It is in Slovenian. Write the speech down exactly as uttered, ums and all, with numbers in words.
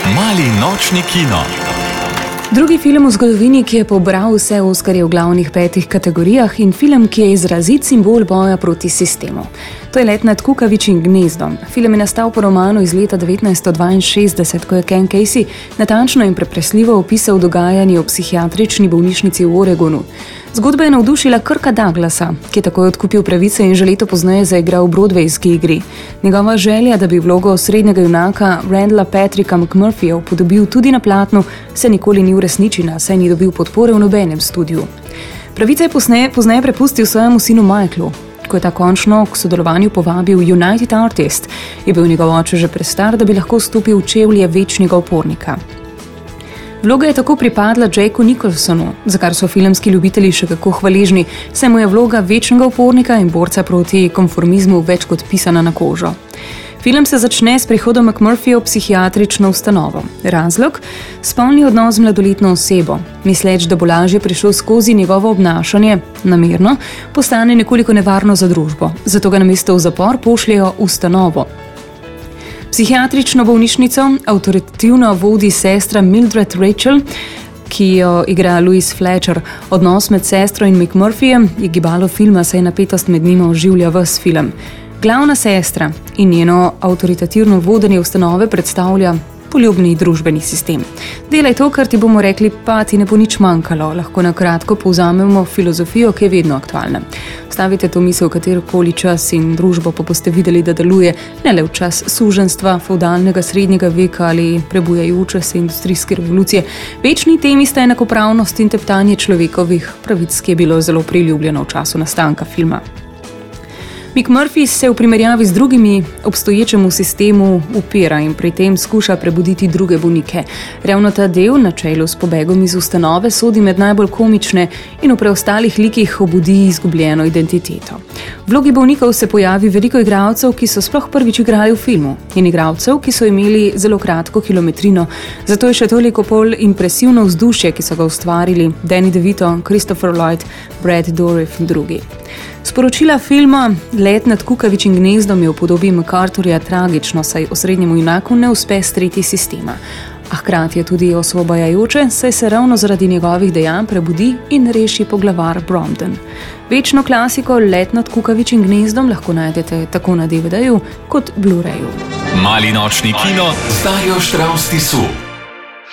Mali nočni kino. Drugi film v zgodovini, ki je pobral vse Oskarje v glavnih petih kategorijah in film, ki je izrazit simbol boja proti sistemu. To je Let nad kukavičjim gnezdom. Film je nastal po romanu iz leta devetnajststo dvainšestdeset, ko je Ken Casey natančno in prepričljivo opisal dogajanje v psihiatrični bolnišnici v Oregonu. Zgodba je navdušila Kirka Douglasa, ki je takoj odkupil pravice in že leto pozneje zaigral v broadwayski igri. Njegova želja, da bi vlogo osrednjega junaka Randalla Patricka McMurphyja upodobil tudi na platnu, se nikoli ni uresničila, saj ni dobil podpore v nobenem studiu. Pravice je pozneje, pozneje prepustil svojemu sinu Michaelu. Ko je ta končno k sodelovanju povabil United Artists, je bil njegov oče že prestar, da bi lahko stopil v čevlje večnega upornika. Vloga je tako pripadla Jacku Nicholsonu, za kar so filmski ljubitelji še kako hvaležni, saj mu je vloga večnega upornika in borca proti konformizmu več kot pisana na kožo. Film se začne s prihodom McMurphyja v psihiatrično ustanovo. Razlog? Spolni odnos z mladoletno osebo. Misleč, da bo lažje prišel skozi njegovo obnašanje, namerno, postane nekoliko nevarno za družbo, zato ga namesto v zapor pošljejo v ustanovo. Psihiatrično bolnišnico avtoritativno vodi sestra Mildred Rachel, ki jo igra Louise Fletcher. Odnos med sestro in McMurphyjem je gibalo filma, saj napetost med njima oživlja ves film. Glavna sestra in njeno avtoritativno vodenje ustanove predstavlja poljubni družbeni sistem. Delaj to, kar ti bomo rekli, pa ti ne bo nič manjkalo. Lahko na kratko povzamemo filozofijo, ki je vedno aktualna. Stavite to misel v katerokoli čas in družbo, pa boste videli, da deluje ne le v čas suženjstva, feudalnega srednjega veka ali prebujajoče se industrijske revolucije. Večni temi sta enakopravnost in teptanje človekovih pravic, ki je bilo zelo priljubljeno v času nastanka filma. McMurphy se v primerjavi z drugimi obstoječemu sistemu upira in pri tem skuša prebuditi druge bolnike. Ravno ta del, na čelu s pobegom iz ustanove, sodi med najbolj komične in v preostalih likih obudi izgubljeno identiteto. V vlogi bolnikov se pojavi veliko igralcev, ki so sploh prvič igrali v filmu, in igralcev, ki so imeli zelo kratko kilometrino, zato je še toliko bolj impresivno vzdušje, ki so ga ustvarili Danny DeVito, Christopher Lloyd, Brad Dourif in drugi. Sporočila filma Let nad kukavičjim gnezdom je v podobi MacArthurja tragično, saj osrednjemu junaku ne uspe streti sistema. A hkrati je tudi osvobajajoče, saj se ravno zaradi njegovih dejanj prebudi in reši poglavar Bromden. Večno klasiko Let nad kukavičjim gnezdom lahko najdete tako na D V D-ju kot Blu-rayu. Mali nočni kino s Darjo Štravs Tisu.